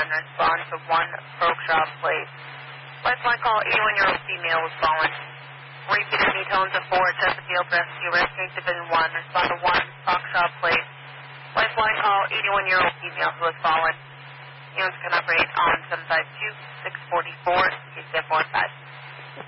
respond to 1 Berkshire Place. Lifeline call 81-year-old female was fallen. Repeat any tones of 4 Chesterfield Rescue, Rescue Division 1, respond to 1 Berkshire Place. Lifeline call 81-year-old female who was fallen. Units can operate on 752-644, 245.